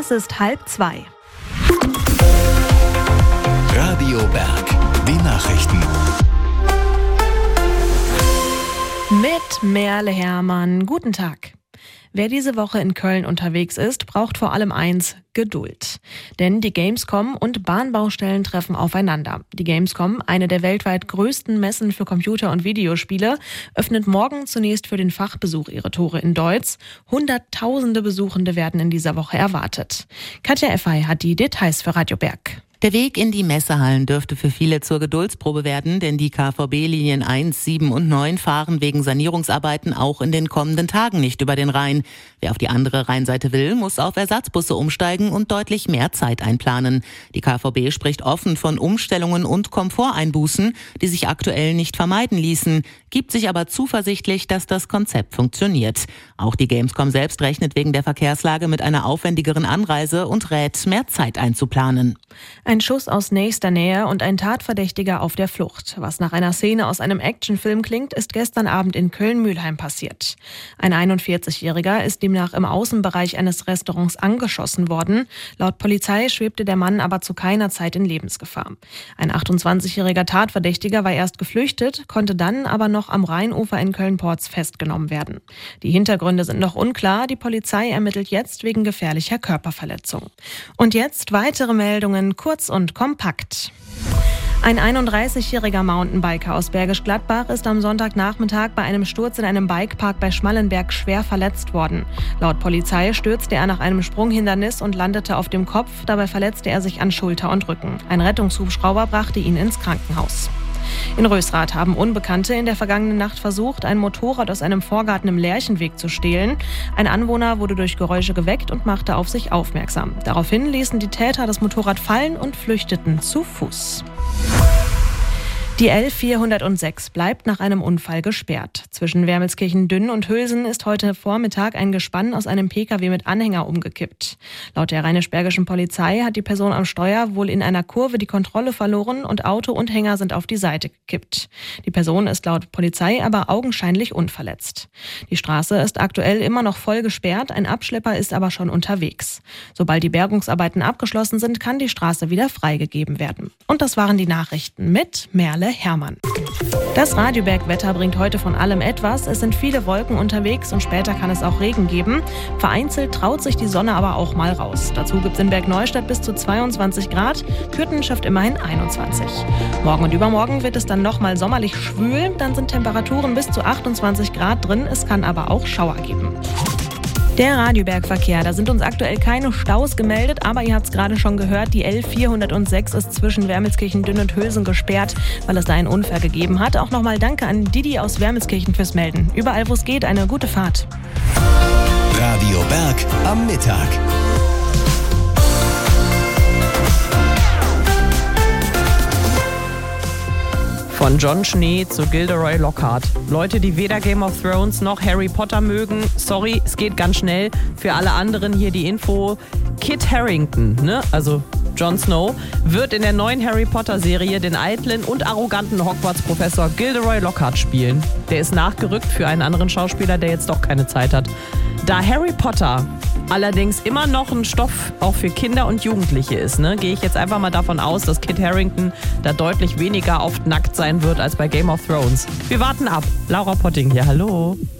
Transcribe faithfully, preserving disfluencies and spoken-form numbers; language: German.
Es ist halb zwei. Radio Berg, die Nachrichten. Mit Merle Hermann. Guten Tag. Wer diese Woche in Köln unterwegs ist, braucht vor allem eins: Geduld. Denn die Gamescom und Bahnbaustellen treffen aufeinander. Die Gamescom, eine der weltweit größten Messen für Computer- und Videospiele, öffnet morgen zunächst für den Fachbesuch ihre Tore in Deutz. Hunderttausende Besuchende werden in dieser Woche erwartet. Katja Effey hat die Details für Radio Berg. Der Weg in die Messehallen dürfte für viele zur Geduldsprobe werden, denn die K V B-Linien eins, sieben und neun fahren wegen Sanierungsarbeiten auch in den kommenden Tagen nicht über den Rhein. Wer auf die andere Rheinseite will, muss auf Ersatzbusse umsteigen und deutlich mehr Zeit einplanen. Die K V B spricht offen von Umstellungen und Komforteinbußen, die sich aktuell nicht vermeiden ließen, gibt sich aber zuversichtlich, dass das Konzept funktioniert. Auch die Gamescom selbst rechnet wegen der Verkehrslage mit einer aufwendigeren Anreise und rät, mehr Zeit einzuplanen. Ein Schuss aus nächster Nähe und ein Tatverdächtiger auf der Flucht. Was nach einer Szene aus einem Actionfilm klingt, ist gestern Abend in Köln-Mühlheim passiert. Ein einundvierzigjähriger ist demnach im Außenbereich eines Restaurants angeschossen worden. Laut Polizei schwebte der Mann aber zu keiner Zeit in Lebensgefahr. Ein achtundzwanzigjähriger Tatverdächtiger war erst geflüchtet, konnte dann aber noch am Rheinufer in Köln-Porz festgenommen werden. Die Hintergründe sind noch unklar. Die Polizei ermittelt jetzt wegen gefährlicher Körperverletzung. Und jetzt weitere Meldungen, kurz und kompakt. Ein einunddreißigjähriger Mountainbiker aus Bergisch Gladbach ist am Sonntagnachmittag bei einem Sturz in einem Bikepark bei Schmallenberg schwer verletzt worden. Laut Polizei stürzte er nach einem Sprunghindernis und landete auf dem Kopf. Dabei verletzte er sich an Schulter und Rücken. Ein Rettungshubschrauber brachte ihn ins Krankenhaus. In Rösrath haben Unbekannte in der vergangenen Nacht versucht, ein Motorrad aus einem Vorgarten im Lerchenweg zu stehlen. Ein Anwohner wurde durch Geräusche geweckt und machte auf sich aufmerksam. Daraufhin ließen die Täter das Motorrad fallen und flüchteten zu Fuß. Die L vierhundertsechs bleibt nach einem Unfall gesperrt. Zwischen Wermelskirchen-Dünn und Hülsen ist heute Vormittag ein Gespann aus einem Pkw mit Anhänger umgekippt. Laut der rheinisch-bergischen Polizei hat die Person am Steuer wohl in einer Kurve die Kontrolle verloren und Auto und Hänger sind auf die Seite gekippt. Die Person ist laut Polizei aber augenscheinlich unverletzt. Die Straße ist aktuell immer noch voll gesperrt, ein Abschlepper ist aber schon unterwegs. Sobald die Bergungsarbeiten abgeschlossen sind, kann die Straße wieder freigegeben werden. Und das waren die Nachrichten mit Merle Hermann. Das Radio Berg-Wetter bringt heute von allem etwas. Es sind viele Wolken unterwegs und später kann es auch Regen geben. Vereinzelt traut sich die Sonne aber auch mal raus. Dazu gibt es in Bergneustadt bis zu zweiundzwanzig Grad, Kürten schafft immerhin einundzwanzig. Morgen und übermorgen wird es dann nochmal sommerlich schwül. Dann sind Temperaturen bis zu achtundzwanzig Grad drin. Es kann aber auch Schauer geben. Der Radioberg-Verkehr, da sind uns aktuell keine Staus gemeldet, aber ihr habt es gerade schon gehört, die L vierhundertsechs ist zwischen Wermelskirchen-Dünn und Hülsen gesperrt, weil es da einen Unfall gegeben hat. Auch nochmal Danke an Didi aus Wermelskirchen fürs Melden. Überall, wo es geht, eine gute Fahrt. Radio Berg am Mittag. Von Jon Schnee zu Gilderoy Lockhart. Leute, die weder Game of Thrones noch Harry Potter mögen, sorry, es geht ganz schnell. Für alle anderen hier die Info. Kit Harington, ne? also Jon Snow, wird in der neuen Harry Potter Serie den eitlen und arroganten Hogwarts-Professor Gilderoy Lockhart spielen. Der ist nachgerückt für einen anderen Schauspieler, der jetzt doch keine Zeit hat. Da Harry Potter allerdings immer noch ein Stoff auch für Kinder und Jugendliche ist, ne, gehe ich jetzt einfach mal davon aus, dass Kit Harington da deutlich weniger oft nackt sein wird als bei Game of Thrones. Wir warten ab. Laura Potting hier, hallo.